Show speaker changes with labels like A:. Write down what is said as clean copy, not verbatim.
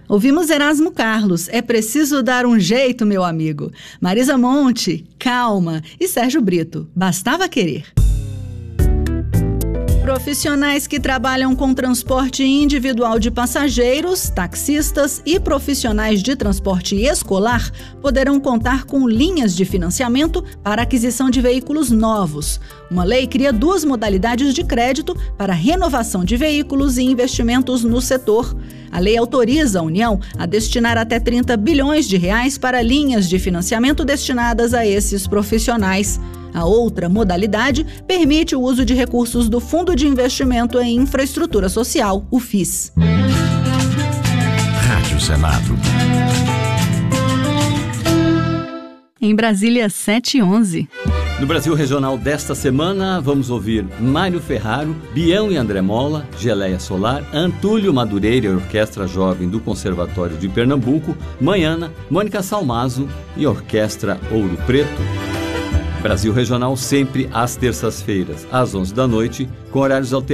A: Ouvimos Erasmo Carlos, É Preciso Dar um Jeito, meu amigo. Marisa Monte, Calma. E Sérgio Brito, Bastava Querer. Profissionais que trabalham com transporte individual de passageiros, taxistas e profissionais de transporte escolar poderão contar com linhas de financiamento para aquisição de veículos novos. Uma lei cria 2 modalidades de crédito para renovação de veículos e investimentos no setor. A lei autoriza a União a destinar até 30 bilhões de reais para linhas de financiamento destinadas a esses profissionais. A outra modalidade permite o uso de recursos do Fundo de Investimento em Infraestrutura Social, o FIS.
B: Rádio Senado.
A: Em Brasília, 7h11.
C: No Brasil Regional desta semana, vamos ouvir Mário Ferraro, Bião e André Mola, Geleia Solar, Antúlio Madureira e Orquestra Jovem do Conservatório de Pernambuco, Manhana, Mônica Salmazo e Orquestra Ouro Preto. Brasil Regional sempre às terças-feiras, às 11 da noite, com horários alternativos.